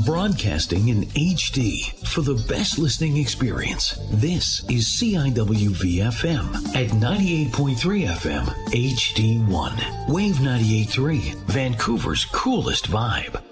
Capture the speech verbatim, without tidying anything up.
Broadcasting in H D for the best listening experience. This is C I W V F M at ninety-eight point three F M H D one. Wave ninety-eight point three, Vancouver's coolest vibe.